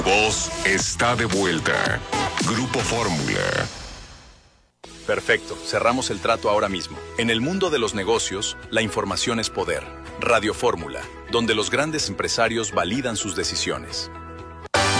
Voz está de vuelta. Grupo Fórmula. Perfecto, cerramos el trato ahora mismo. En el mundo de los negocios, la información es poder. Radio Fórmula, donde los grandes empresarios validan sus decisiones.